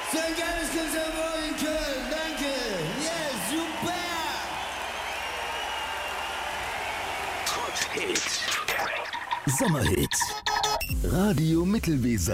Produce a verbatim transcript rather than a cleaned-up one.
So ein geiles Konzert morgen in Köln. Danke. Yes, super. Sommerhits. Radio Mittelweser.